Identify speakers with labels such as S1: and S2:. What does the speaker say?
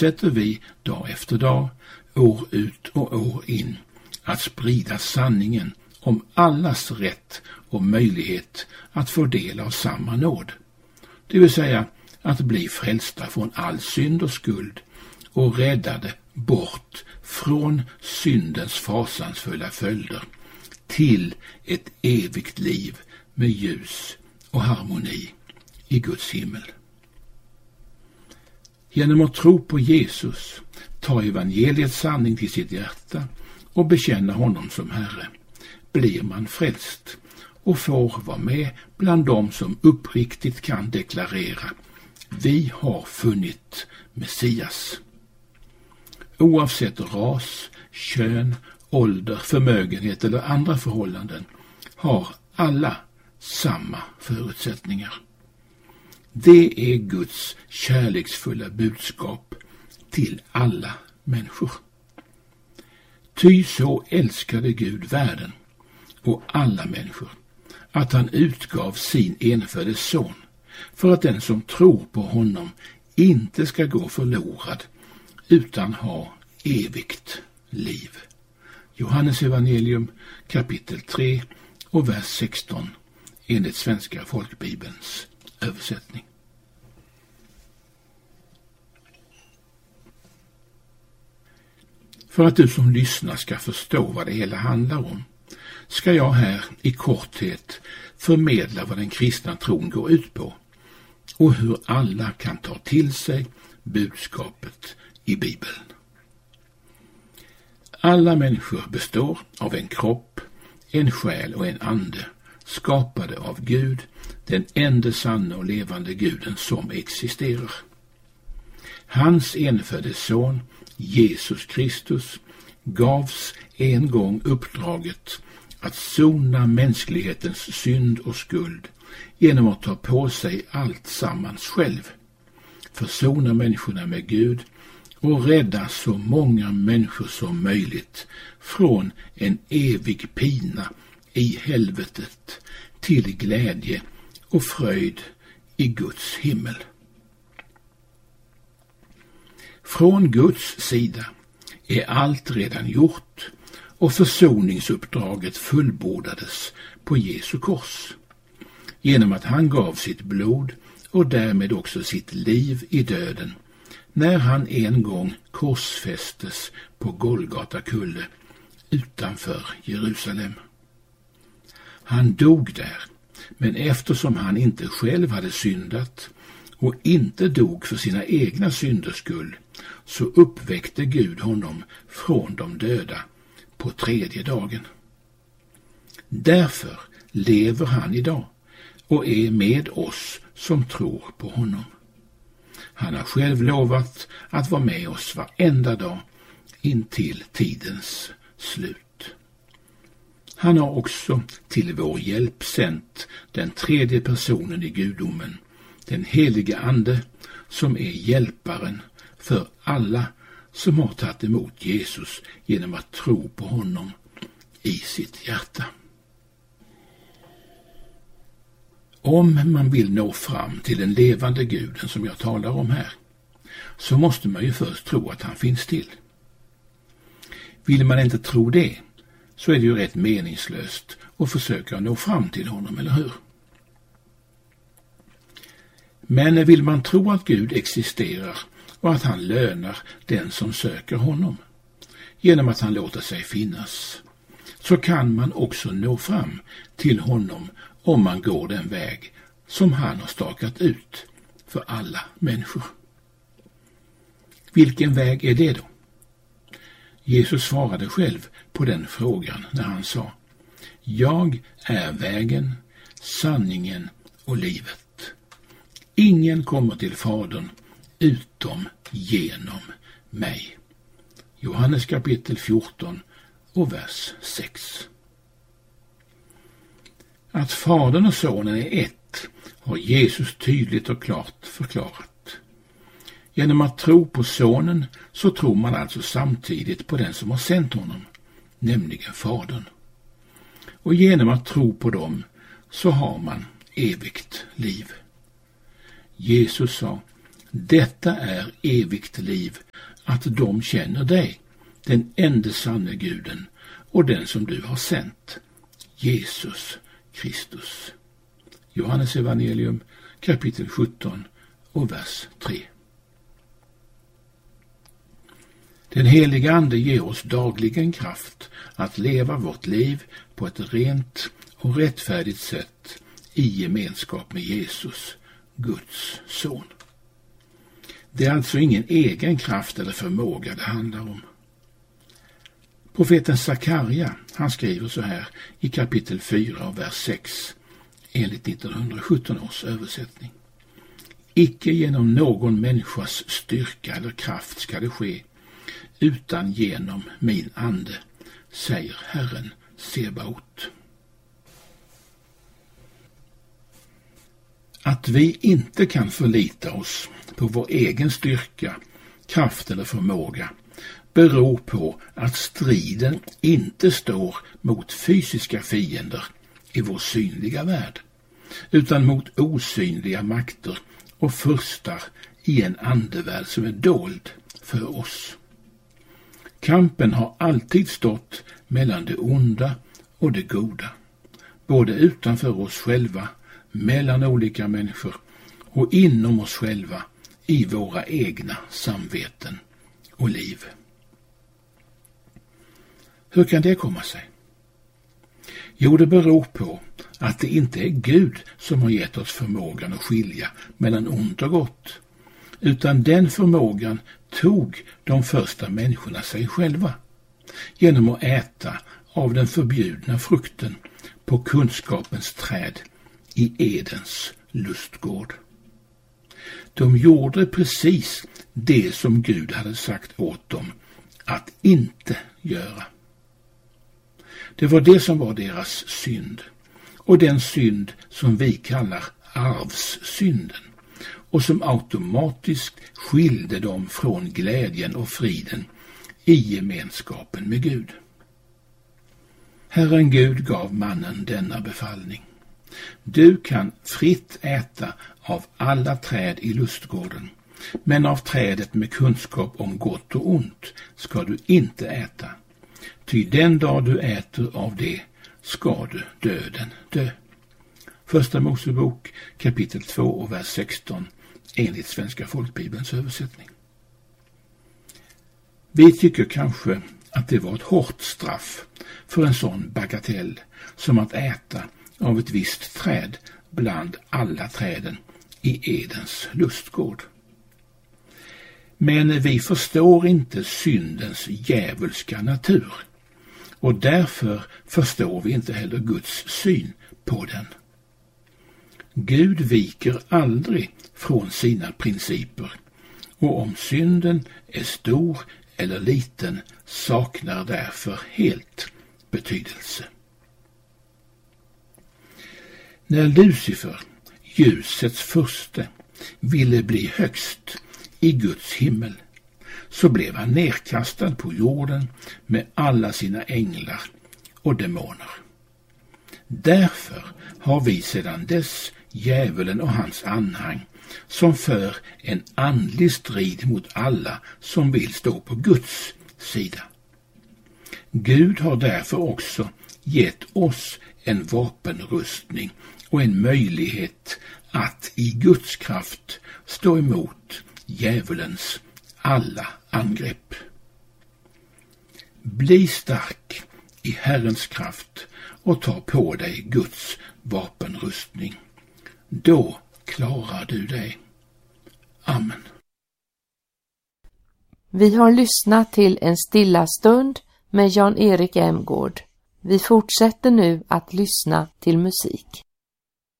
S1: fortsätter vi dag efter dag, år ut och år in, att sprida sanningen om allas rätt och möjlighet att få del av samma nåd. Det vill säga att bli frälsta från all synd och skuld och räddade bort från syndens fasansfulla följder till ett evigt liv med ljus och harmoni i Guds himmel. Genom att tro på Jesus, ta evangeliets sanning till sitt hjärta och bekänna honom som Herre, blir man frälst och får vara med bland dem som uppriktigt kan deklarera: vi har funnit Messias. Oavsett ras, kön, ålder, förmögenhet eller andra förhållanden har alla samma förutsättningar. Det är Guds kärleksfulla budskap till alla människor. Ty så älskade Gud världen och alla människor att han utgav sin enfödde son för att den som tror på honom inte ska gå förlorad utan ha evigt liv. Johannes evangelium kapitel 3 och vers 16 enligt Svenska folkbibelns översättning. För att du som lyssnar ska förstå vad det hela handlar om ska jag här i korthet förmedla vad den kristna tron går ut på och hur alla kan ta till sig budskapet i Bibeln. Alla människor består av en kropp, en själ och en ande, skapade av Gud, den enda sanna och levande Guden som existerar. Hans enfödde son, Jesus Kristus, gavs en gång uppdraget att sona mänsklighetens synd och skuld genom att ta på sig allt sammans själv, försona människorna med Gud och rädda så många människor som möjligt från en evig pina i helvetet till glädje och fröjd i Guds himmel. Från Guds sida är allt redan gjort och försoningsuppdraget fullbordades på Jesu kors genom att han gav sitt blod och därmed också sitt liv i döden när han en gång korsfästes på Golgata kulle utanför Jerusalem. Han dog där, men eftersom han inte själv hade syndat och inte dog för sina egna synders skull, så uppväckte Gud honom från de döda på tredje dagen. Därför lever han idag och är med oss som tror på honom. Han har själv lovat att vara med oss varenda dag intill tidens slut. Han har också till vår hjälp sänt den tredje personen i gudomen, den helige Ande, som är hjälparen för alla som har tagit emot Jesus genom att tro på honom i sitt hjärta. Om man vill nå fram till den levande guden som jag talar om här, så måste man ju först tro att han finns till. Vill man inte tro det, så är det ju rätt meningslöst att försöka nå fram till honom, eller hur? Men vill man tro att Gud existerar och att han lönar den som söker honom genom att han låter sig finnas, så kan man också nå fram till honom om man går den väg som han har stakat ut för alla människor. Vilken väg är det då? Jesus svarade själv på den frågan när han sa: jag är vägen, sanningen och livet. Ingen kommer till Fadern utom genom mig. Johannes kapitel 14 och vers 6. Att Fadern och Sonen är ett har Jesus tydligt och klart förklarat. Genom att tro på Sonen så tror man alltså samtidigt på den som har sänt honom, nämligen Fadern. Och genom att tro på dem så har man evigt liv. Jesus sa: Detta är evigt liv, att de känner dig, den enda sanne Guden, och den som du har sänt, Jesus Kristus. Johannes evangelium, kapitel 17 och vers 3. Den heliga Ande ger oss dagligen kraft att leva vårt liv på ett rent och rättfärdigt sätt i gemenskap med Jesus, Guds son. Det är alltså ingen egen kraft eller förmåga det handlar om. Profeten Sakarja, han skriver så här i kapitel 4 och vers 6 enligt 1917 års översättning. Icke genom någon människas styrka eller kraft ska det ske, utan genom min ande, säger Herren Sebaot. Att vi inte kan förlita oss på vår egen styrka, kraft eller förmåga beror på att striden inte står mot fysiska fiender i vår synliga värld, utan mot osynliga makter och furstar i en andevärld som är dold för oss. Kampen har alltid stått mellan det onda och det goda, både utanför oss själva, mellan olika människor och inom oss själva i våra egna samveten och liv. Hur kan det komma sig? Jo, det beror på att det inte är Gud som har gett oss förmågan att skilja mellan ont och gott, utan den förmågan tog de första människorna sig själva genom att äta av den förbjudna frukten på kunskapens träd i Edens lustgård. De gjorde precis det som Gud hade sagt åt dem att inte göra. Det var det som var deras synd, och den synd som vi kallar arvssynden, och som automatiskt skilde dem från glädjen och friden i gemenskapen med Gud. Herren Gud gav mannen denna befallning. Du kan fritt äta av alla träd i lustgården, men av trädet med kunskap om gott och ont ska du inte äta. Ty den dag du äter av det ska du döden dö. Första Mosebok kapitel 2 och vers 16 enligt Svenska folkbibelns översättning. Vi tycker kanske att det var ett hårt straff för en sån bagatell som att äta av ett visst träd bland alla träden i Edens lustgård. Men vi förstår inte syndens djävulska natur, och därför förstår vi inte heller Guds syn på den. Gud viker aldrig från sina principer, och om synden är stor eller liten saknar därför helt betydelse. När Lucifer, ljusets furste, ville bli högst i Guds himmel, så blev han nedkastad på jorden med alla sina änglar och demoner. Därför har vi sedan dess djävulen och hans anhang, som för en andlig strid mot alla som vill stå på Guds sida. Gud har därför också gett oss en vapenrustning och en möjlighet att i Guds kraft stå emot djävulens alla angrepp. Bli stark i Herrens kraft och ta på dig Guds vapenrustning. Då klarar du dig. Amen.
S2: Vi har lyssnat till en stilla stund med Jan-Erik Emgård. Vi fortsätter nu att lyssna till musik.